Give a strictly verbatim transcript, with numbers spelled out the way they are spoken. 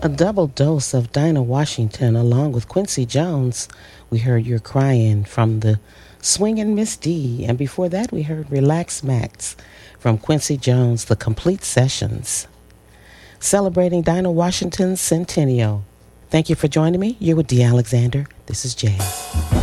A double dose of Dinah Washington along with Quincy Jones. We heard You're Crying from the Swingin' Miss D. And before that, we heard Relax Max from Quincy Jones, The Complete Sessions. Celebrating Dinah Washington's centennial. Thank you for joining me. You're with D. Alexander. This is Jazz.